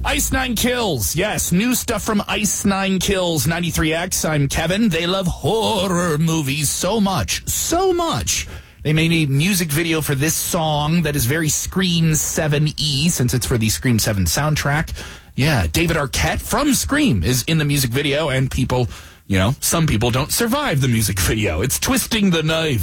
Ice Nine Kills. Yes, new stuff from Ice Nine Kills 93X. I'm Kevin. They love horror movies so much. So much. They made a music video for this song that is very Scream 7-y, since it's for the Scream 7 soundtrack. Yeah, David Arquette from Scream is in the music video, and people, some people don't survive the music video. It's Twisting the Knife.